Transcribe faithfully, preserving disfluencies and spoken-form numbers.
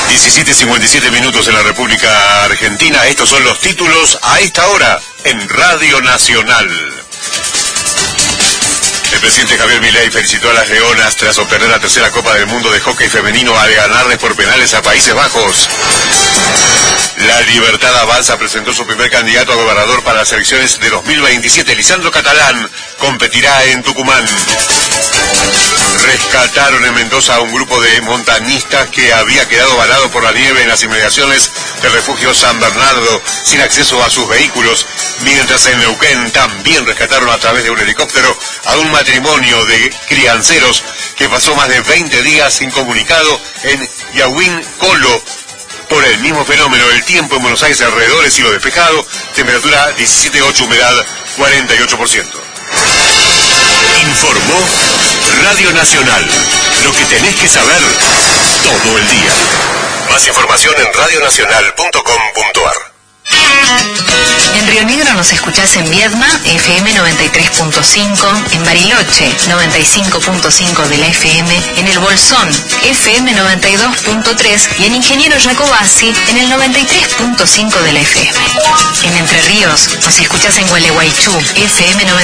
diecisiete cincuenta y siete minutos en la República Argentina. Estos son los títulos a esta hora en Radio Nacional. El presidente Javier Milei felicitó a las Leonas tras obtener la tercera Copa del Mundo de Hockey Femenino al ganarles por penales a Países Bajos. La Libertad Avanza presentó su primer candidato a gobernador para las elecciones de dos mil veintisiete. Lisandro Catalán competirá en Tucumán. Rescataron en Mendoza a un grupo de montañistas que había quedado varado por la nieve en las inmediaciones del refugio San Bernardo, sin acceso a sus vehículos, mientras en Neuquén también rescataron a través de un helicóptero a un matrimonio de crianceros que pasó más de veinte días incomunicado en Yahuín Colo por el mismo fenómeno. El tiempo en Buenos Aires alrededor es cielo despejado, temperatura diecisiete coma ocho, humedad cuarenta y ocho por ciento. Informó Radio Nacional. Lo que tenés que saber todo el día. Más información en radio nacional punto com punto a r. En Río Negro nos escuchás en Viedma, F M noventa y tres punto cinco, en Bariloche, noventa y cinco punto cinco de la F M, en El Bolsón, F M noventa y dos punto tres y en Ingeniero Jacobasi, en el noventa y tres punto cinco de la F M. En Entre Ríos nos escuchás en Gualeguaychú, F M noventa y tres punto cinco.